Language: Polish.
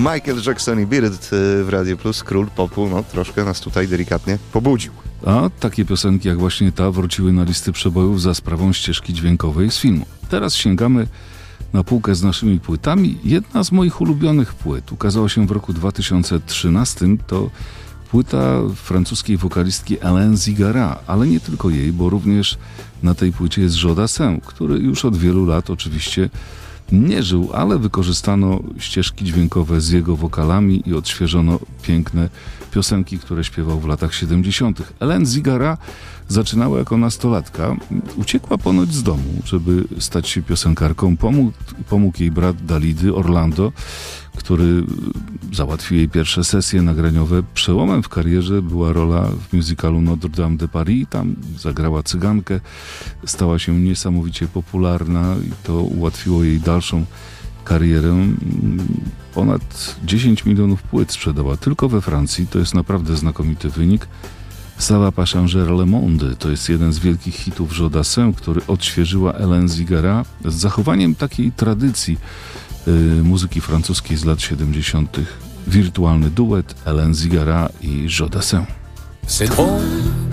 Michael Jackson i Beat It w Radio Plus, król popu, no troszkę nas tutaj delikatnie pobudził. A takie piosenki jak właśnie ta wróciły na listy przebojów za sprawą ścieżki dźwiękowej z filmu. Teraz sięgamy na półkę z naszymi płytami. Jedna z moich ulubionych płyt ukazała się w roku 2013. To płyta francuskiej wokalistki Hélène Zigara, ale nie tylko jej, bo również na tej płycie jest Joe Dassin, który już od wielu lat oczywiście nie żył, ale wykorzystano ścieżki dźwiękowe z jego wokalami i odświeżono piękne piosenki, które śpiewał w latach 70. Hélène Zigara zaczynała jako nastolatka. Uciekła ponoć z domu, żeby stać się piosenkarką. Pomógł jej brat Dalidy, Orlando, który załatwił jej pierwsze sesje nagraniowe. Przełomem w karierze była rola w musicalu Notre Dame de Paris. Tam zagrała cygankę. Stała się niesamowicie popularna i to ułatwiło jej dalszą karierę. Ponad 10 milionów płyt sprzedała tylko we Francji. To jest naprawdę znakomity wynik. Ça va pas changer le monde to jest jeden z wielkich hitów Joe Dassin, który odświeżyła Hélène Zigara z zachowaniem takiej tradycji muzyki francuskiej z lat 70. Wirtualny duet Hélène Zigara i Joe Dassin. C'est drôle